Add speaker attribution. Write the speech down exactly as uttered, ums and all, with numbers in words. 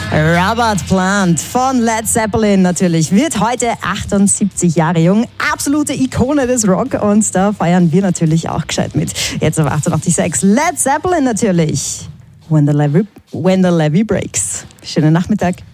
Speaker 1: Robert Plant von Led Zeppelin natürlich wird heute achtundsiebzig Jahre jung. Absolute Ikone des Rock und da feiern wir natürlich auch gescheit mit. Jetzt auf achtundachtzig Komma sechs Led Zeppelin natürlich. When the Levy, when the Levy Breaks. Schönen Nachmittag.